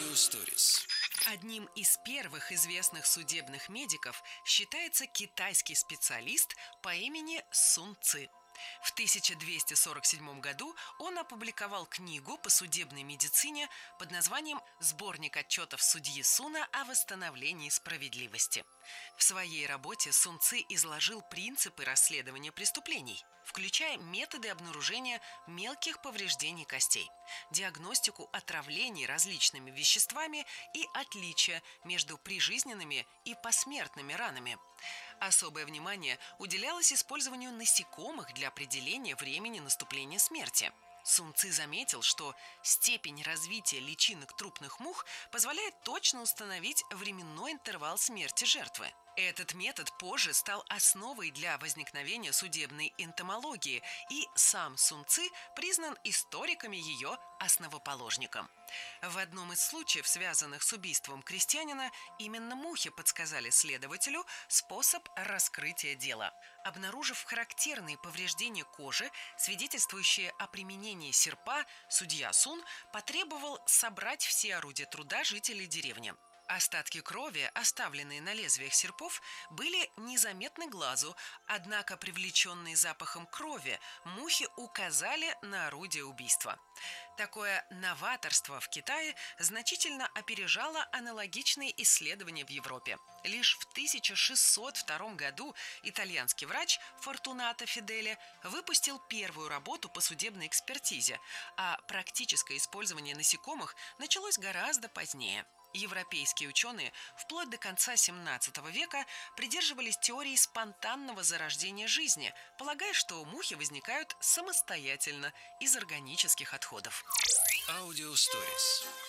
Аудиосторис. Одним из первых известных судебных медиков считается китайский специалист по имени Сун Ци. В 1247 году он опубликовал книгу по судебной медицине под названием «Сборник отчетов судьи Суна о восстановлении справедливости». В своей работе Сун Ци изложил принципы расследования преступлений, включая методы обнаружения мелких повреждений костей, диагностику отравлений различными веществами и отличия между прижизненными и посмертными ранами. Особое внимание уделялось использованию насекомых для определения времени наступления смерти. Сун Ци заметил, что степень развития личинок трупных мух позволяет точно установить временной интервал смерти жертвы. Этот метод позже стал основой для возникновения судебной энтомологии, и сам Сун Ци признан историками ее основоположником. В одном из случаев, связанных с убийством крестьянина, именно мухи подсказали следователю способ раскрытия дела. Обнаружив характерные повреждения кожи, свидетельствующие о применении серпа, судья Сун потребовал собрать все орудия труда жителей деревни. Остатки крови, оставленные на лезвиях серпов, были незаметны глазу, однако привлеченные запахом крови мухи указали на орудие убийства. Такое новаторство в Китае значительно опережало аналогичные исследования в Европе. Лишь в 1602 году итальянский врач Фортунато Фиделе выпустил первую работу по судебной экспертизе, а практическое использование насекомых началось гораздо позднее. Европейские ученые вплоть до конца XVII века придерживались теории спонтанного зарождения жизни, полагая, что мухи возникают самостоятельно из органических отходов. Аудиосторис.